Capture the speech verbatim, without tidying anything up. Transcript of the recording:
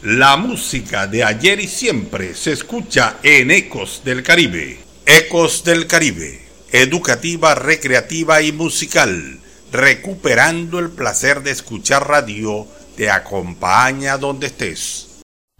La música de ayer y siempre se escucha en Ecos del Caribe. Ecos del Caribe, educativa, recreativa y musical, recuperando el placer de escuchar radio, te acompaña donde estés.